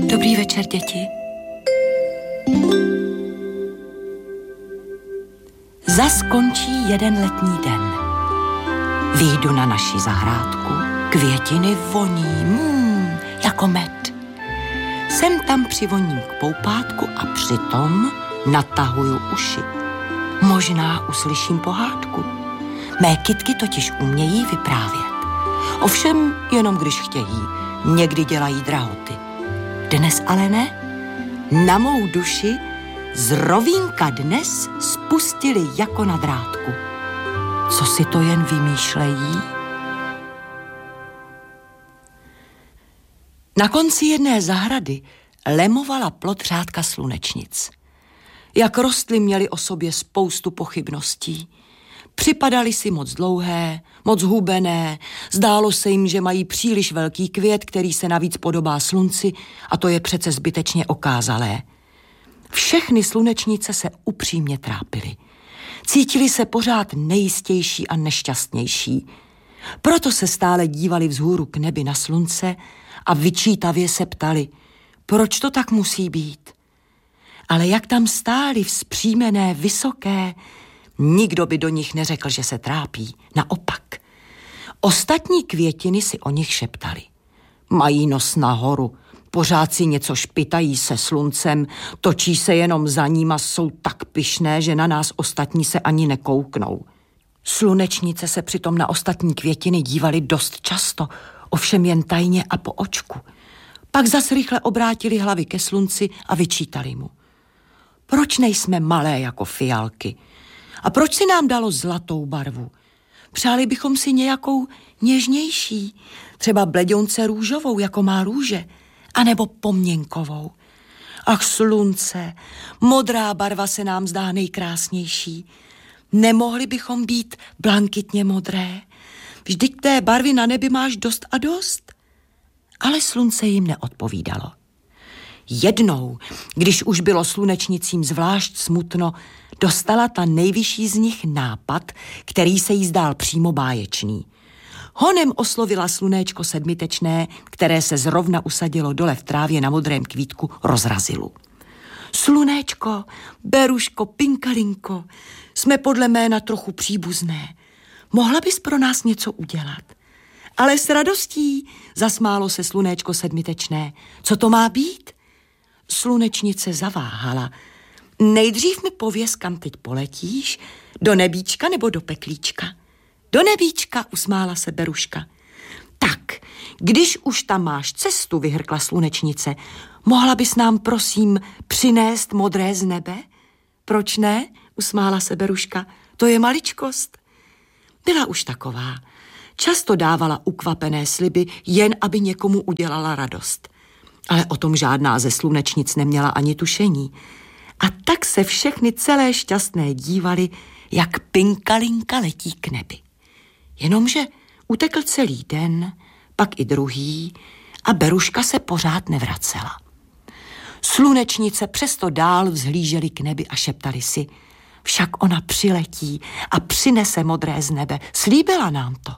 Dobrý večer, děti. Zas končí jeden letní den. Vyjdu na naši zahrádku, květiny voní, jako med. Sem tam přivoním k poupátku a přitom natahuju uši. Možná uslyším pohádku. Mé kytky totiž umějí vyprávět. Ovšem jenom když chtějí, někdy dělají drahoty. Dnes ale ne. Na mou duši z rovínka dnes spustili jako na drátku. Co si to jen vymýšlejí? Na konci jedné zahrady lemovala plot řádka slunečnic. Jak rostly, měly o sobě spoustu pochybností. Připadaly si moc dlouhé, moc hubené, zdálo se jim, že mají příliš velký květ, který se navíc podobá slunci, a to je přece zbytečně okázalé. Všechny slunečnice se upřímně trápily. Cítili se pořád nejistější a nešťastnější. Proto se stále dívali vzhůru k nebi na slunce a vyčítavě se ptali, proč to tak musí být. Ale jak tam stáli vzpřímené, vysoké, nikdo by do nich neřekl, že se trápí. Naopak. Ostatní květiny si o nich šeptali. Mají nos nahoru, pořád si něco špitají se sluncem, točí se jenom za ním a jsou tak pyšné, že na nás ostatní se ani nekouknou. Slunečnice se přitom na ostatní květiny dívaly dost často, ovšem jen tajně a po očku. Pak zas rychle obrátili hlavy ke slunci a vyčítali mu. Proč nejsme malé jako fialky? A proč si nám dalo zlatou barvu? Přáli bychom si nějakou něžnější, třeba bleděunce růžovou, jako má růže, anebo poměnkovou. Ach, slunce, modrá barva se nám zdá nejkrásnější. Nemohli bychom být blankitně modré? Vždyť té barvy na nebi máš dost a dost. Ale slunce jim neodpovídalo. Jednou, když už bylo slunečnicím zvlášť smutno, dostala ta nejvyšší z nich nápad, který se jí zdál přímo báječný. Honem oslovila slunéčko sedmitečné, které se zrovna usadilo dole v trávě na modrém kvítku rozrazilu. Slunéčko, beruško, pinkalinko, jsme podle jména trochu příbuzné. Mohla bys pro nás něco udělat? Ale s radostí, zasmálo se slunéčko sedmitečné. Co to má být? Slunečnice zaváhala. Nejdřív mi pověz, kam teď poletíš, do nebíčka nebo do peklíčka? Do nebíčka, usmála se beruška. Tak, když už tam máš cestu, vyhrkla slunečnice, mohla bys nám, prosím, přinést modré z nebe? Proč ne? Usmála se beruška. To je maličkost. Byla už taková. Často dávala ukvapené sliby, jen aby někomu udělala radost. Ale o tom žádná ze slunečnic neměla ani tušení. A tak se všechny celé šťastné dívali, jak pinkalinka letí k nebi. Jenomže utekl celý den, pak i druhý, a beruška se pořád nevracela. Slunečnice přesto dál vzhlížely k nebi a šeptali si, však ona přiletí a přinese modré z nebe, slíbila nám to.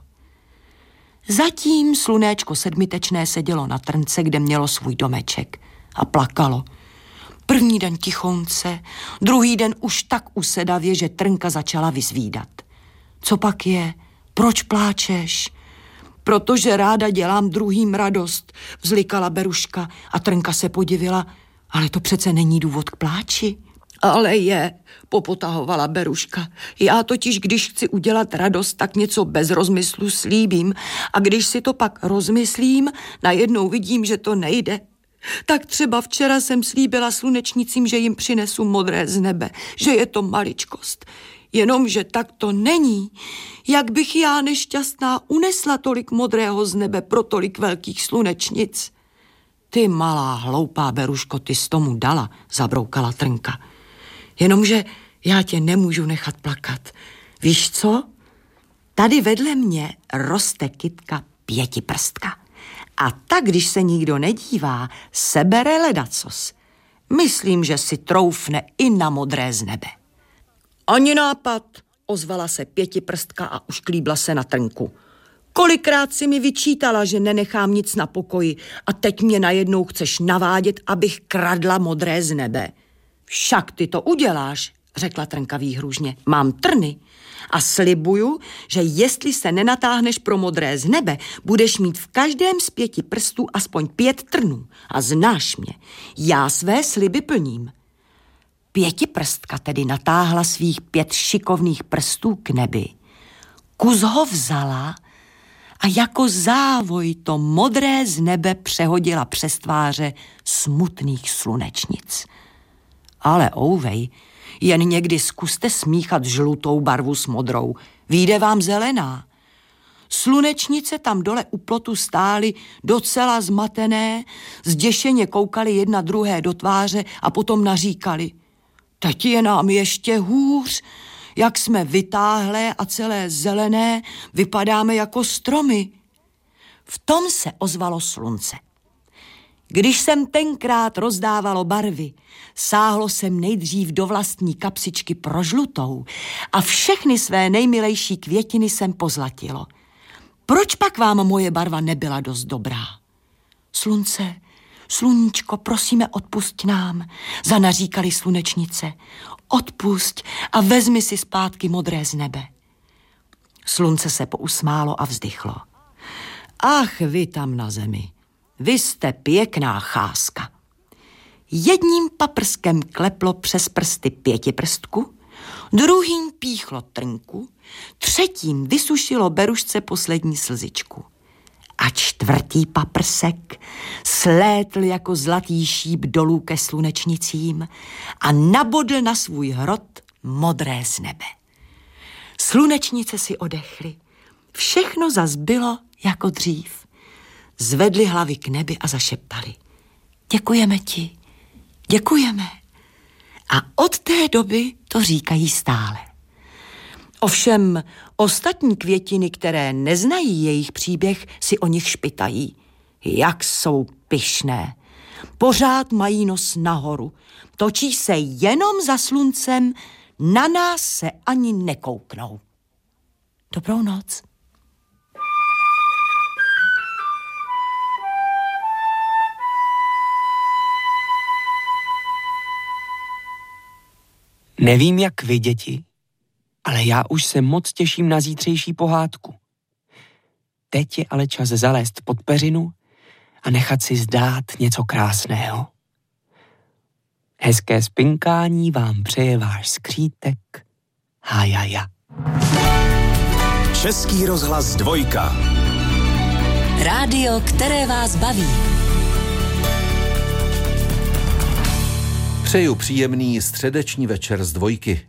Zatím slunéčko sedmitečné sedělo na trnce, kde mělo svůj domeček, a plakalo. První den tichonce, druhý den už tak usedavě, že trnka začala vyzvídat. Co pak je? Proč pláčeš? Protože ráda dělám druhým radost, vzlikala beruška a trnka se podivila, ale to přece není důvod k pláči. Ale je, popotahovala beruška. Já totiž, když chci udělat radost, tak něco bez rozmyslu slíbím, a když si to pak rozmyslím, najednou vidím, že to nejde. Tak třeba včera jsem slíbila slunečnicím, že jim přinesu modré z nebe, že je to maličkost. Jenomže tak to není. Jak bych já nešťastná unesla tolik modrého z nebe pro tolik velkých slunečnic? Ty malá hloupá beruško, ty jsi tomu dala, zabroukala trnka. Jenomže já tě nemůžu nechat plakat. Víš co? Tady vedle mě roste kytka pětiprstka. A tak, když se nikdo nedívá, sebere ledacos. Myslím, že si troufne i na modré z nebe. Ani nápad, ozvala se pětiprstka a ušklíbla se na trnku. Kolikrát si mi vyčítala, že nenechám nic na pokoji a teď mě najednou chceš navádět, abych kradla modré z nebe. Však ty to uděláš, řekla Trnka výhružně. Mám trny a slibuju, že jestli se nenatáhneš pro modré z nebe, budeš mít v každém z 5 prstů aspoň 5 trnů. A znáš mě, já své sliby plním. Pětiprstka tedy natáhla svých 5 šikovných prstů k nebi. Kus ho vzala a jako závoj to modré z nebe přehodila přes tváře smutných slunečnic. Ale ouvej, jen někdy zkuste smíchat žlutou barvu s modrou. Vyjde vám zelená. Slunečnice tam dole u plotu stály docela zmatené, zděšeně koukali jedna druhé do tváře a potom naříkali. Teď je nám ještě hůř, jak jsme vytáhlé a celé zelené, vypadáme jako stromy. V tom se ozvalo slunce. Když jsem tenkrát rozdávalo barvy, sáhlo jsem nejdřív do vlastní kapsičky pro žlutou a všechny své nejmilejší květiny jsem pozlatilo. Proč pak vám moje barva nebyla dost dobrá? Slunce, sluníčko, prosíme, odpusť nám, zanaříkali slunečnice. Odpusť a vezmi si zpátky modré z nebe. Slunce se pousmálo a vzdychlo. Ach, vy tam na zemi, vy jste pěkná cházka. Jedním paprskem kleplo přes prsty 5prstku, druhým píchlo Trnku, třetím vysušilo berušce poslední slzičku. A 4. paprsek slétl jako zlatý šíp dolů ke slunečnicím a nabodl na svůj hrot modré z nebe. Slunečnice si odechly. Všechno zas bylo jako dřív. Zvedli hlavy k nebi a zašeptali. Děkujeme ti, děkujeme. A od té doby to říkají stále. Ovšem ostatní květiny, které neznají jejich příběh, si o nich špitají. Jak jsou pyšné. Pořád mají nos nahoru. Točí se jenom za sluncem, na nás se ani nekouknou. Dobrou noc. Nevím, jak vy, děti, ale já už se moc těším na zítřejší pohádku. Teď je ale čas zalézt pod peřinu a nechat si zdát něco krásného. Hezké spinkání vám přeje váš skřítek Hájaja. Český rozhlas 2. Rádio, které vás baví. Přeju příjemný středeční večer z 2.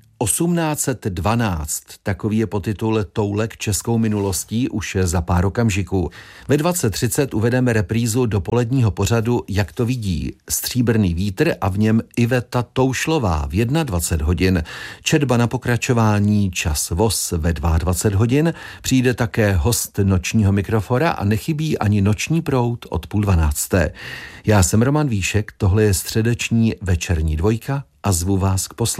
1812, takový je podtitul Toulek českou minulostí už za pár okamžiků. Ve 20:30 uvedeme reprízu dopoledního pořadu Jak to vidí, Stříbrný vítr a v něm Iveta Toušlová v 21 hodin. Četba na pokračování Čas voz ve 22 hodin. Přijde také host nočního mikrofora a nechybí ani Noční proud od 11:30. Já jsem Roman Víšek, tohle je středeční večerní 2 a zvu vás k poslechnu.